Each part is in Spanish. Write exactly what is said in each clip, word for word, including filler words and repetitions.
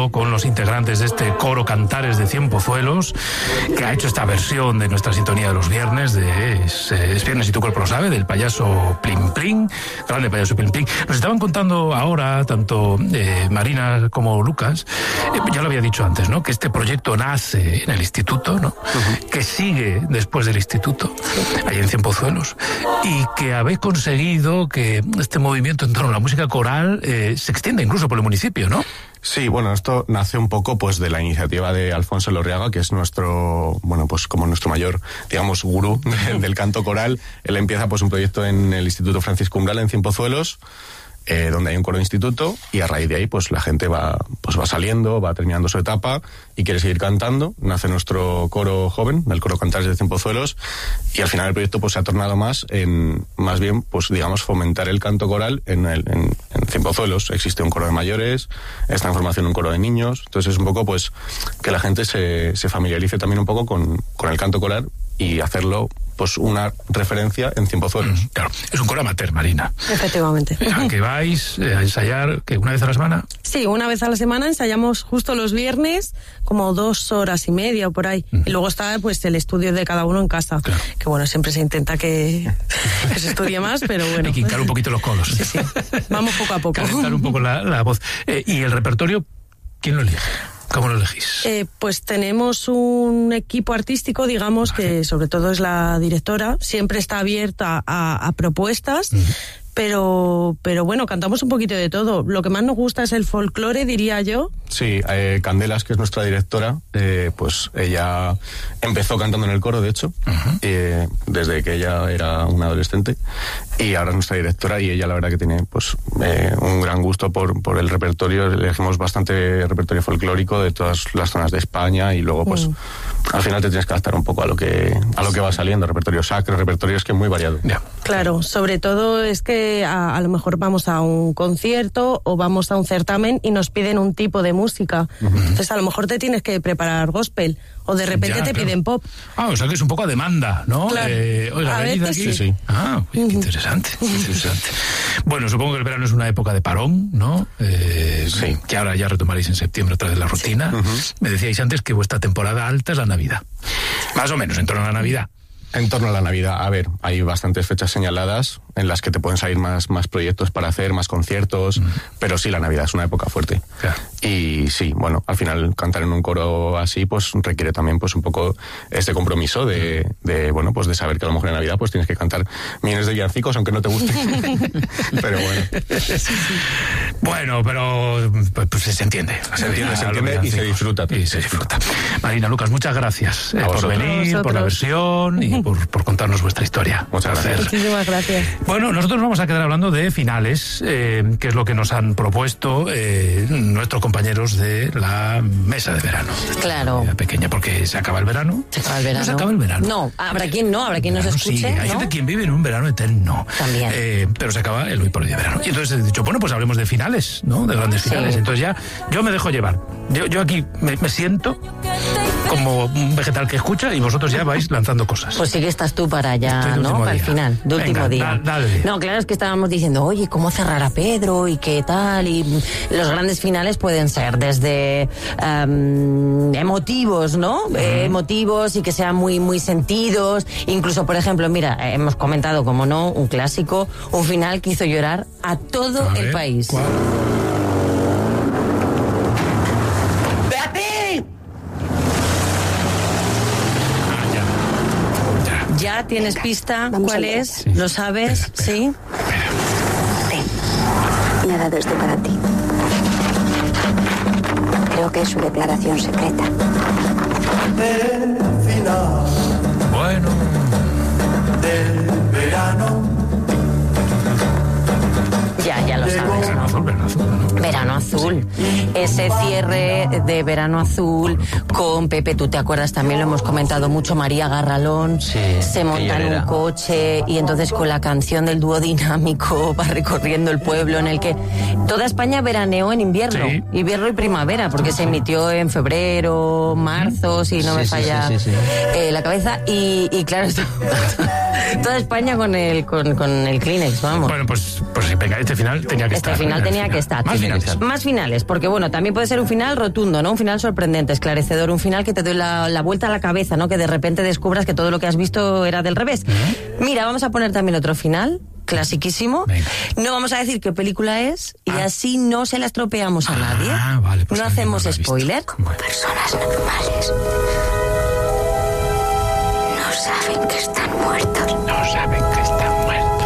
con los integrantes de este coro Cantares de Cienpozuelos, que ha hecho esta versión de nuestra sintonía de los viernes, de Es, es Viernes y tu cuerpo lo sabe, del payaso Plin Plin, grande payaso Plin Plin. Nos estaban contando ahora, tanto eh, Marina como Lucas, eh, ya lo había dicho antes, ¿no?, que este proyecto nace en el instituto, ¿no?, uh-huh. que sigue después del instituto, ahí en Cienpozuelos, y que habéis conseguido que este movimiento en torno a la música coral eh, se extienda incluso por el municipio, ¿no? Sí, bueno, esto nace un poco pues de la iniciativa de Alfonso Lorriaga, que es nuestro, bueno, pues como nuestro mayor, digamos, gurú del canto coral. Él empieza pues un proyecto en el Instituto Francisco Umbral en Cienpozuelos, eh, donde hay un coro de instituto, y a raíz de ahí pues la gente va pues va saliendo, va terminando su etapa y quiere seguir cantando. Nace nuestro coro joven, el coro Cantares de Cienpozuelos, y al final el proyecto pues se ha tornado más en, más bien, pues digamos, fomentar el canto coral en el, en, en Cienpozuelos. Existe un coro de mayores, está en formación un coro de niños, entonces es un poco pues que la gente se, se familiarice también un poco con, con el canto coral y hacerlo pues una referencia en Cienpozuelos. Mm, claro, es un coro amateur, Marina. Efectivamente. ¿A qué vais eh, a ensayar? ¿Que una vez a la semana? Sí, una vez a la semana ensayamos justo los viernes, como dos horas y media o por ahí. Mm. Y luego está pues el estudio de cada uno en casa. Claro. Que bueno, siempre se intenta que, que se estudie más, pero bueno. Hay que hincar un poquito los codos. Sí, sí. Vamos poco a poco. Calentar un poco la, la voz. Eh, ¿Y el repertorio, quién lo elige? ¿Cómo lo elegís? Eh, pues tenemos un equipo artístico, digamos, vale. que sobre todo es la directora, siempre está abierta a, a propuestas, uh-huh. pero, pero bueno, cantamos un poquito de todo. Lo que más nos gusta es el folclore, diría yo. Sí, eh, Candelas, que es nuestra directora, eh, pues ella empezó cantando en el coro, de hecho, uh-huh. eh, desde que ella era una adolescente, y ahora es nuestra directora, y ella la verdad que tiene pues eh, un gran gusto por, por el repertorio. Elegimos bastante repertorio folclórico de todas las zonas de España, y luego pues mm. al final te tienes que adaptar un poco a lo que a lo que va saliendo, repertorio sacro, repertorio es que es muy variado. Yeah. Claro, sobre todo es que a, a lo mejor vamos a un concierto o vamos a un certamen y nos piden un tipo de música, uh-huh. entonces a lo mejor te tienes que preparar gospel, o de repente ya, te claro. piden pop. Ah, o sea que es un poco a demanda, ¿no? Claro. Eh, oiga, a venid aquí. Sí. sí. Ah, qué interesante, qué interesante. Bueno, supongo que el verano es una época de parón, ¿no? Eh, sí. Que ahora ya retomaréis en septiembre otra vez la rutina. Sí. Uh-huh. Me decíais antes que vuestra temporada alta es la Navidad. Más o menos, en torno a la Navidad. En torno a la Navidad, a ver, hay bastantes fechas señaladas en las que te pueden salir más, más proyectos para hacer, más conciertos, mm. pero sí, la Navidad es una época fuerte. Claro. Y sí, bueno, al final cantar en un coro así, pues requiere también pues un poco este compromiso de, de bueno, pues de saber que a lo mejor en Navidad pues tienes que cantar millones de villancicos, aunque no te guste. Pero bueno. Bueno, pero pues, se entiende. Se entiende, se entiende y se disfruta. Y se disfruta. Marina, Lucas, muchas gracias eh, por venir, por la versión y por, por contarnos vuestra historia. Muchas gracias. Muchísimas gracias. Bueno, nosotros vamos a quedar hablando de finales, eh, que es lo que nos han propuesto eh, nuestros compañeros de la mesa de verano. Claro. La pequeña, porque se acaba el verano. Se acaba el verano. No se acaba el verano. No, habrá quien no, habrá quien nos escuche. Sí, hay ¿no? gente quien vive en un verano eterno. También. Eh, pero se acaba el hoy por hoy de verano. Y entonces he dicho, bueno, pues hablemos de finales, ¿no? De grandes finales. Sí. Entonces ya, yo me dejo llevar. Yo, yo aquí me, me siento como un vegetal que escucha y vosotros ya vais lanzando cosas. Pues sí que estás tú para allá, ¿no? Para el final, de último Venga, día. Da, dale. No, claro, es que estábamos diciendo, oye, ¿cómo cerrar a Pedro? ¿Y qué tal? Y los grandes finales pueden ser desde um, emotivos, ¿no? Uh-huh. Eh, emotivos y que sean muy, muy sentidos. Incluso, por ejemplo, mira, hemos comentado, como no, un clásico, un final que hizo llorar a todo a el ver, país. ¿Cuál? ¿Ya tienes pista? Vamos ¿Cuál allá. es? Sí. ¿Lo sabes? Espera, espera. ¿Sí? Sí. Me ha dado esto para ti. Creo que es su declaración secreta. Del final. Bueno. Del verano. Ya, ya lo sabes. Verano azul, verano azul, ¿no? Verano azul. Sí. Ese cierre de Verano Azul con Pepe, tú te acuerdas, también lo hemos comentado mucho, María Garralón, sí, se monta en un coche y entonces con la canción del dúo dinámico va recorriendo el pueblo en el que toda España veraneó en invierno, sí. invierno y primavera, porque se emitió en febrero, marzo, si no sí, me sí, falla sí, sí, sí. Eh, la cabeza, y, y claro, esto, toda España con el, con, con el Kleenex, vamos. Bueno, pues, pues venga, este final tenía que este estar. final el tenía final. que estar. Más finales. Más finales, porque bueno, también puede ser un final rotundo, ¿no? Un final sorprendente, esclarecedor, un final que te dé la, la vuelta a la cabeza, ¿no? Que de repente descubras que todo lo que has visto era del revés. Uh-huh. Mira, vamos a poner también otro final, clasiquísimo. Venga. No vamos a decir qué película es y ah. así no se la estropeamos a nadie. Ah, vale, pues no hacemos no spoiler. Bueno. Personas normales no saben que están muertos. No saben que están muertos.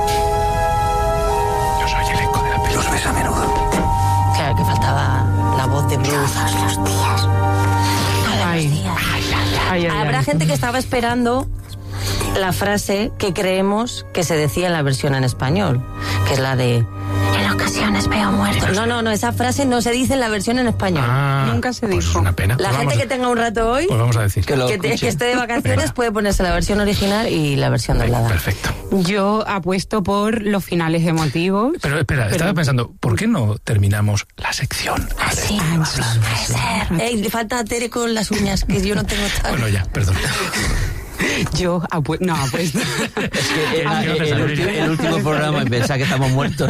Yo soy el eco de la película. Los ves a menudo. Claro que faltaba la voz de Bruce. Todos los días. Todos Ay. los días. Ay, ay, Habrá ay. gente que estaba esperando la frase que creemos que se decía en la versión en español, que es la de En ocasiones veo muertos. no, no, no, esa frase no se dice en la versión en español. Ah, Nunca se pues dijo. es una pena. La Pues gente vamos que tenga un rato hoy, a, pues vamos a decir. Que lo que, te- escuche. que esté de vacaciones, Venga. puede ponerse la versión original y la versión Venga, doblada. perfecto. Yo apuesto por los finales emotivos. Pero espera, estaba pensando, ¿por qué no terminamos la sección? Así Ay, puede ser. Ey, le falta a Tere con las uñas, que yo no tengo tal. Bueno, ya, perdón. Yo apuesto. No, apuesto. Es que era Ah, el, que el no te ulti- sale. el último programa y pensaba que estamos muertos.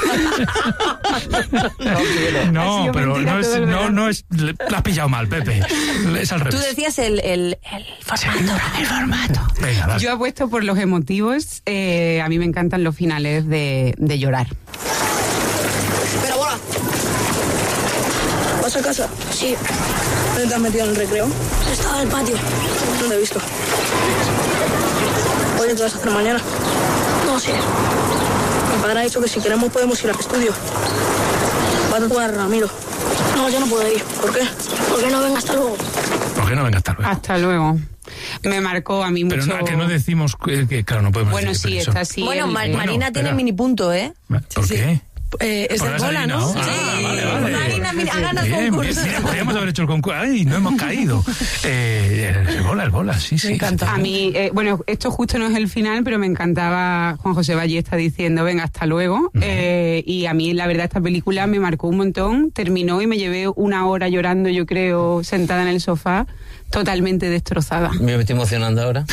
No, Ha sido pero mentira no es, todo el no, verano. no es, le- la has pillado mal, Pepe. Es al Tú revés. decías el, el, el formato. El formato. Venga, dale. Yo apuesto por los emotivos. Eh, a mí me encantan los finales de, de llorar. Pero bola. ¿Vas a casa? Sí, ¿Dónde te has metido en el recreo? estaba en el patio. No te he visto. Oye, ¿qué vas a hacer mañana? No sé. Mi padre ha dicho que si queremos podemos ir al estudio. Va a tatuar a Ramiro. No, yo no puedo ir. ¿Por qué? Porque no venga hasta luego. ¿Por qué no venga hasta luego? Hasta luego. Me marcó a mí Pero mucho. no, que no decimos que, que, claro, no podemos Bueno, decir, sí, pero eso- está así. Bueno, el- Ma- el- Marina Bueno, tiene espera. mini punto, ¿eh? ¿Por qué? Eh, es Por de la bola, ¿no? Salina, Ah, vale, vale. Marina, mira, ha ganado Bien, bien, concurso. mira, podríamos haber hecho el concurso. ¡Ay, no hemos caído! Eh, el bola, el bola, sí, sí. Me encanta. A mí, eh, bueno, esto justo no es el final, pero me encantaba Juan José Ballesta diciendo, venga, hasta luego. Eh, y a mí, la verdad, esta película me marcó un montón. Terminó y me llevé una hora llorando, yo creo, sentada en el sofá, totalmente destrozada. Me estoy emocionando ahora.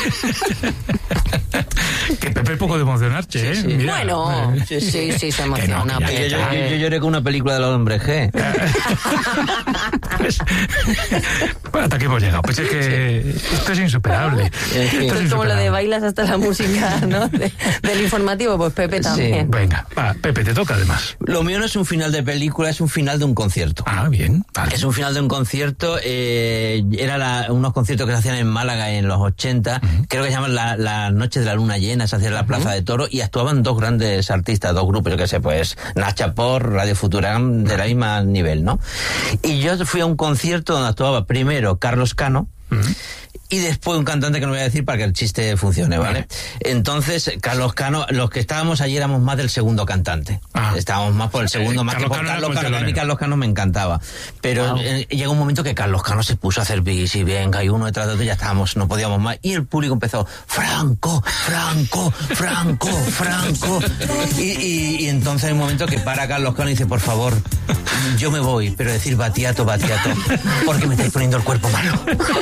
Que Pepe es poco de emocionarse, ¿eh? Sí, sí. Mira, Bueno, eh, sí, sí, sí, se Que no, emociona. que ya, Yo, que yo- ya. yo- yo lloré con una película de los hombres G. Pues, bueno, hasta aquí hemos llegado. Pues es que esto es insuperable. En fin. Esto Esto es es como lo de insuperable. bailas hasta la música, ¿no? De- del informativo, pues Pepe también. Venga, va, Pepe, te toca además. Lo mío no es un final de película, es un final de un concierto. Ah, bien, vale. Es un final de un concierto, eh, era la- unos conciertos que se hacían en Málaga en los ochenta, creo que se llaman la, la Noche de la Luna Llena, se hacía en la Plaza de Toro y actuaban dos grandes artistas, dos grupos, yo qué sé, pues Nacha Por, Radio Futuram, de la misma nivel, ¿no? Y yo fui a un concierto donde actuaba primero Carlos Cano, y después un cantante que no voy a decir para que el chiste funcione, ¿vale? Entonces, Carlos Cano, los que estábamos allí éramos más del segundo cantante. Ah. Estábamos más por el segundo, Eh, más Carlos que por Cano era Carlos como el Cano. que A mí telonero. Carlos Cano me encantaba. Pero eh, llega un momento que Carlos Cano se puso a hacer bis y venga, y uno detrás de otro, y ya estábamos, no podíamos más. Y el público empezó, Franco, Franco, Franco, Franco. Y, y, y entonces hay un momento que para Carlos Cano y dice, por favor, yo me voy, pero decir Batiato, Batiato, porque me estáis poniendo el cuerpo malo.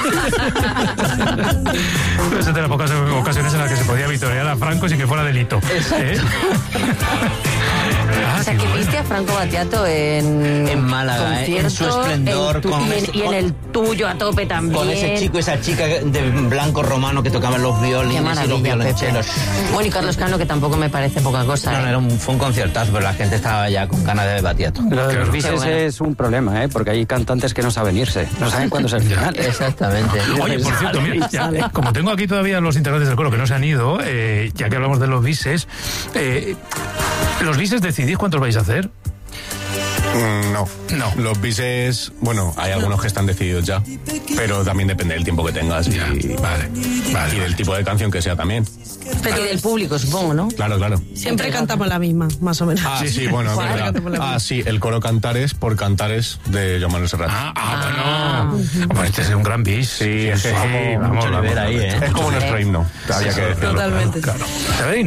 Esa es de las pocas ocasiones en las que se podía victoriar a Franco sin que fuera delito. ¿Eh? Ah, O sea, qué que bueno. viste a Franco Battiato en... En Málaga, ¿eh? En su concierto, esplendor, en tu- con y, en, ese- y en el tuyo a tope también. Con ese chico y esa chica de blanco romano que tocaban los Qué violines y los maravilla, Pepe. violonchelos. Bueno, y Carlos Cano, que tampoco me parece poca cosa. No, no, ¿eh? era un, fue un conciertazo, pero la gente estaba ya con ganas de Batiato. Lo de los Qué bises bueno. es un problema, ¿eh? Porque hay cantantes que no saben irse, no saben cuándo es el final. Exactamente. Oye, por cierto, mira, ya, como tengo aquí todavía los integrantes del coro que no se han ido, eh, ya que hablamos de los bises, eh, ¿los bises decidís cuántos vais a hacer? Mm, no. No. Los bises, bueno, hay algunos que están decididos ya, pero también depende del tiempo que tengas y, Ya, vale, vale, y del tipo de canción que sea también. Pero y del público, supongo, ¿no? Claro, claro. Siempre cantamos la misma, más o menos. Ah, sí, bueno, es ¿Cuál? verdad. Ah, sí, el coro Cantares por Cantares de Joan Manuel Serrat. Ah, ah, bueno. Hombre, este es un gran bis. Sí, es que sí, es como vamos, mucho vamos, nivel ahí, vamos. ¿eh? Es como nuestro himno, había que decirlo. Totalmente. Claro. ¿Severino?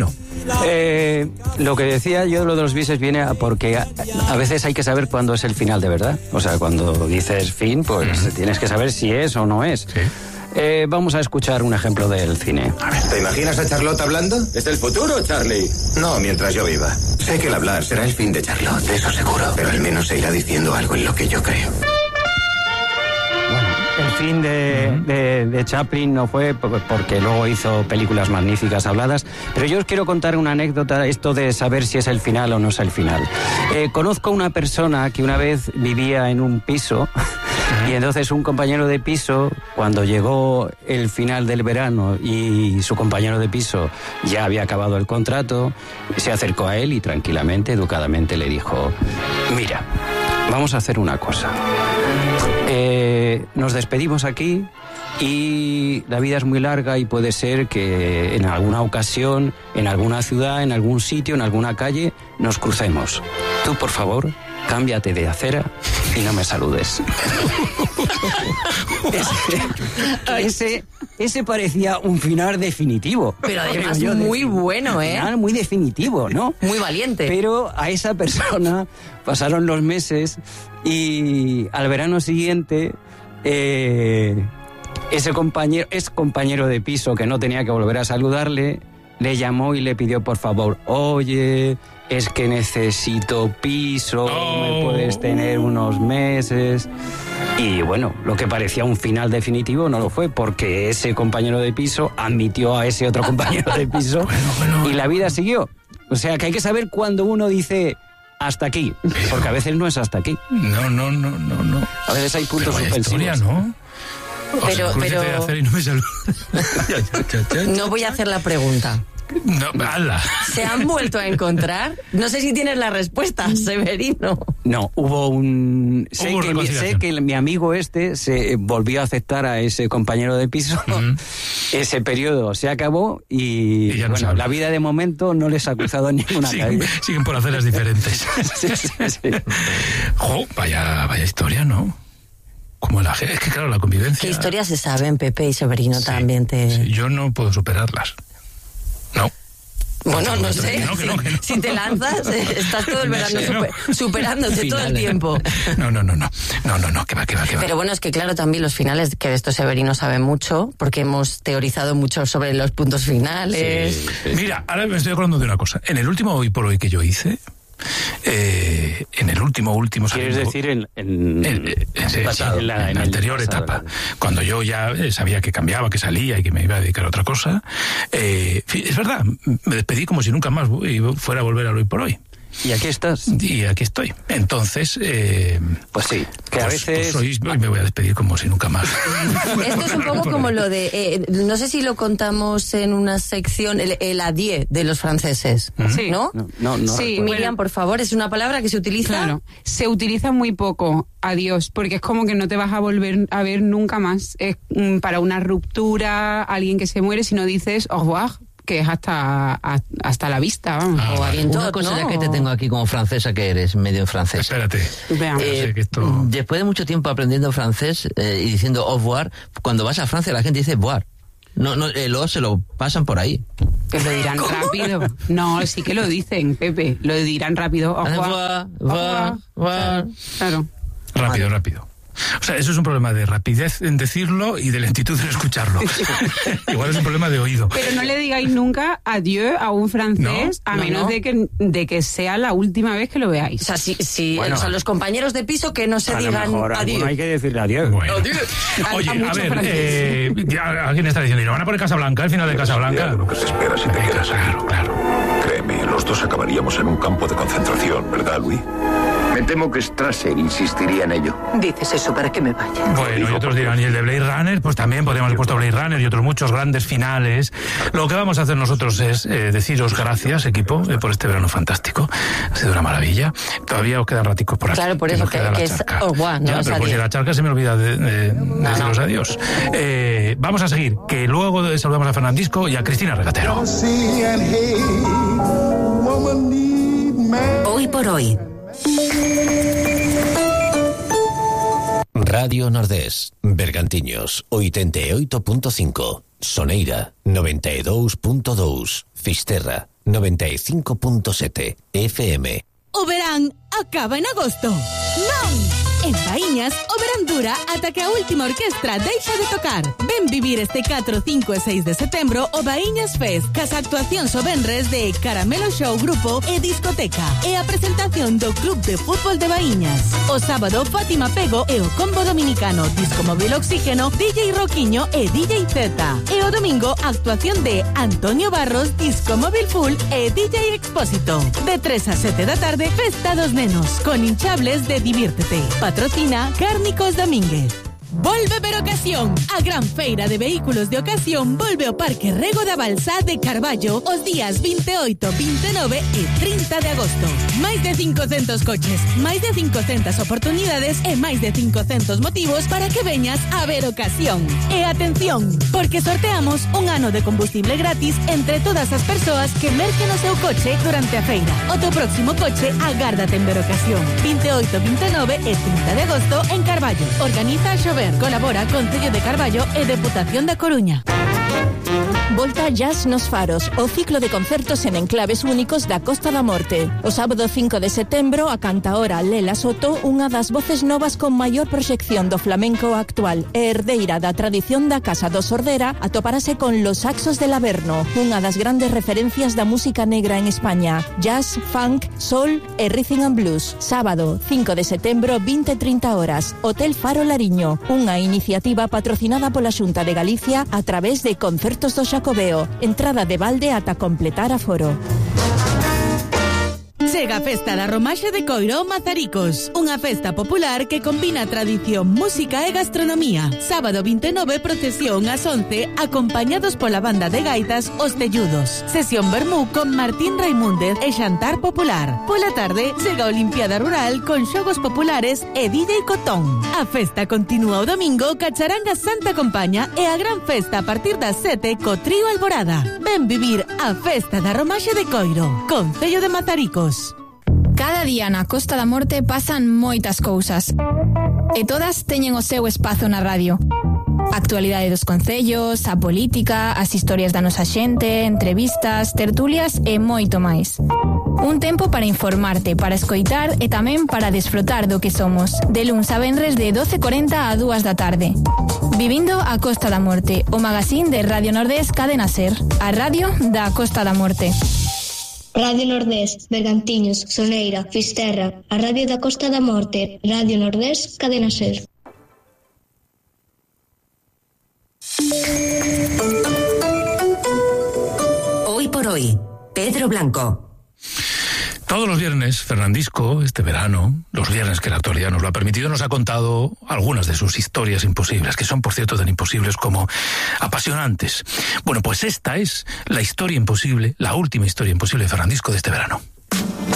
Eh, lo que decía yo, lo de los bises viene a porque a, a veces hay que saber cuándo es el final de verdad. O sea, cuando dices fin, pues uh-huh. tienes que saber si es o no es. Sí. Eh, vamos a escuchar un ejemplo del cine. ¿Te imaginas a Charlotte hablando? ¿Es el futuro, Charlie? No, mientras yo viva. Sé que el hablar será el fin de Charlotte, eso seguro. Pero al menos se irá diciendo algo en lo que yo creo. Bueno, el fin de, de, de Chaplin no fue porque luego hizo películas magníficas habladas, pero yo os quiero contar una anécdota, esto de saber si es el final o no es el final. Eh, conozco una persona que una vez vivía en un piso y entonces un compañero de piso, cuando llegó el final del verano y su compañero de piso ya había acabado el contrato, se acercó a él y tranquilamente, educadamente le dijo: mira, vamos a hacer una cosa. Eh, nos despedimos aquí y la vida es muy larga y puede ser que en alguna ocasión, en alguna ciudad, en algún sitio, en alguna calle, nos crucemos. Tú, por favor, cámbiate de acera y no me saludes. ese, ese, ese parecía un final definitivo. Pero además yo, muy de, bueno, ¿eh? Un final muy definitivo, ¿no? Muy valiente. Pero a esa persona pasaron los meses y al verano siguiente eh, ese compañero, es compañero de piso que no tenía que volver a saludarle, le llamó y le pidió por favor: oye, es que necesito piso, oh. me puedes tener unos meses. Y bueno, lo que parecía un final definitivo no lo fue, porque ese compañero de piso admitió a ese otro compañero de piso bueno, bueno, y la vida siguió. O sea que hay que saber cuándo uno dice hasta aquí, porque a veces no es hasta aquí. No, no, no, no, no. A veces hay puntos suspensivos. Historia, ¿no? O pero, sea, pero... Y no, me ya, ya, ya, ya. No voy a hacer la pregunta. No, ala. ¿Se han vuelto a encontrar? No sé si tienes la respuesta, Severino. No, hubo un... Sé, hubo que, mi, sé que mi amigo este se volvió a aceptar a ese compañero de piso. Uh-huh. Ese periodo se acabó y, y bueno, no la vida de momento no les ha cruzado ninguna siguen, calle. Siguen por aceras diferentes. sí, sí, sí. Jo, vaya, vaya historia, ¿no? Como la, es que claro, la convivencia... ¿Qué historias se saben, Pepe y Severino? Sí, también te... Sí, yo no puedo superarlas. No. Bueno, no, no sé. Que no, que no, que no. Si te lanzas, estás todo el verano no sé, super, no. superándote finales. Todo el tiempo. No, no, no, no. No, no, no, que va, que va, que va. Pero bueno, es que claro, también los finales, que de esto Severino sabe mucho, porque hemos teorizado mucho sobre los puntos finales. Sí, sí. Mira, ahora me estoy acordando de una cosa. En el último Hoy por Hoy que yo hice, eh, en el último, último... ¿Quieres saliendo, decir en, en, en, en, en, pasado, en la, en la anterior pasado, etapa? Cuando yo ya sabía que cambiaba, que salía y que me iba a dedicar a otra cosa. Eh, es verdad, me despedí como si nunca más fuera a volver a Hoy por Hoy. Y aquí estás. Y aquí estoy. Entonces, eh, pues sí, que pues, a veces... Pues hoy me voy a despedir como si nunca más. Esto es un poco como lo de... Eh, no sé si lo contamos en una sección, el, el adieu de los franceses, sí. ¿no? No, no, no sí, Miriam, bueno, por favor, es una palabra que se utiliza... Claro, se utiliza muy poco, adiós, porque es como que no te vas a volver a ver nunca más. Es mm, para una ruptura, alguien que se muere, si no dices au revoir, que es hasta hasta la vista, vamos. Ah, o vale. Una cosa ¿no? que te tengo aquí como francesa, que eres medio francesa. Espérate. Eh, esto... Después de mucho tiempo aprendiendo francés eh, y diciendo au revoir, cuando vas a Francia la gente dice voir. No, no, el o se lo pasan por ahí. Que lo dirán ¿Cómo? rápido. No, sí que lo dicen, Pepe. Lo dirán rápido. Au revoir. Au revoir. Claro. Rápido, vale. rápido. O sea, eso es un problema de rapidez en decirlo y de lentitud en escucharlo. Igual es un problema de oído. Pero no le digáis nunca adieu a un francés, no, a no, menos no. De, que, de que sea la última vez que lo veáis. O sea, si, si bueno, o sea, los compañeros de piso que no se digan adieu. No hay que decirle adieu. Bueno. Oye, a, a ver, eh, ¿alguien está diciendo? ¿Y no van a poner Casablanca, el final de Casablanca? Lo que se espera si te quedas. Claro, claro. Créeme, los dos acabaríamos en un campo de concentración, ¿verdad, Luis? Me temo que Strasser insistiría en ello. Dices eso para que me vaya. Bueno, y otros dirán, y el de Blade Runner, pues también podríamos haber puesto Blade Runner y otros muchos grandes finales. Lo que vamos a hacer nosotros es eh, deciros gracias, equipo, eh, por este verano fantástico. Ha sido una maravilla. Todavía os quedan raticos por aquí. Claro, por eso que, que, que es... Oh, wow, no ya, pero por si la charca se me olvida de, de, de no, deciros no. adiós. Eh, vamos a seguir, que luego saludamos a Fernandisco y a Cristina Regatero. Hoy por hoy. Radio Nordés, Bergantiños, oitenta e oito punto cinco, Soneira, noventa e dous punto dous, Fisterra, noventa y cinco punto siete F M. O verán acaba en agosto. ¡Non! En Baíñas, o verán dura ata que a última orquestra deixa de tocar. Ven vivir este catro, cinco e seis de setembro o Baíñas Fest, cas actuacións o venres de Caramelo Show Grupo e Discoteca, e a presentación do Club de Fútbol de Baíñas. O sábado, Fátima Pego e o combo dominicano Disco Móvil Oxígeno, D J Roquiño e D J Z. E o domingo, actuación de Antonio Barros, Disco Móvil Full e D J Expósito. De tres a sete da tarde, Festa dos Nenos, con hinchables de Diviértete. Patrocina Cárnicos Domínguez. Volve ver ocasión. A gran feira de vehículos de ocasión volve ao Parque Rego da Balsá de Carballo os días veintiocho, veintinueve e trinta de agosto. Máis de cincocentos coches, máis de cincocentas oportunidades e máis de cincocentos motivos para que veñas a ver ocasión. E atención, porque sorteamos un ano de combustible gratis entre todas as persoas que merquen o seu coche durante a feira. O teu próximo coche agárdate en ver ocasión. veintiocho, veintinueve e trinta de agosto en Carballo. Organiza a Xover. Colabora Concello de Carballo e Deputación da Coruña. Volta Jazz nos Faros, o ciclo de concertos en enclaves únicos da Costa da Morte. O sábado cinco de setembro, a cantaora Lela Soto, unha das voces novas con maior proxección do flamenco actual e herdeira da tradición da Casa do Sordera, atoparase con Los Saxos del Averno, unha das grandes referencias da música negra en España. Jazz, funk, soul e rhythm and blues. Sábado cinco de setembro, vinte e trinta horas, Hotel Faro Lariño, unha iniciativa patrocinada pola Xunta de Galicia a través de Concertos do Xacobeo. Entrada de balde ata completar aforo. Chega a Festa da Romaxe de Coiro Mazaricos, unha festa popular que combina tradición, música e gastronomía. Sábado veintinueve, procesión ás once, acompañados pola banda de gaitas Os Telludos. Sesión vermú con Martín Raimúndez e xantar popular. Pola tarde, chega a Olimpiada Rural con xogos populares e D J Cotón. A festa continúa o domingo, ca charanga Santa Compaña e a gran festa a partir das sete co trío Alborada. Ven vivir a Festa da Romaxe de Coiro, Concello de Mazaricos. Cada día na Costa da Morte pasan moitas cousas e todas teñen o seu espazo na radio. A actualidade dos concellos, a política, as historias da nosa xente, entrevistas, tertulias e moito máis. Un tempo para informarte, para escoitar e tamén para desfrutar do que somos. De luns a venres de doce e cuarenta a dúas da tarde. Vivindo a Costa da Morte, o magazín de Radio Nordés Cadena Ser, a radio da Costa da Morte. Radio Nordés, Bergantiños, Soneira, Fisterra, a radio da Costa da Morte, Radio Nordés, Cadena Ser. Hoy por hoy, Pedro Blanco. Todos los viernes, Fernandisco, este verano, los viernes que la actualidad nos lo ha permitido, nos ha contado algunas de sus historias imposibles, que son, por cierto, tan imposibles como apasionantes. Bueno, pues esta es la historia imposible, la última historia imposible de Fernandisco de este verano.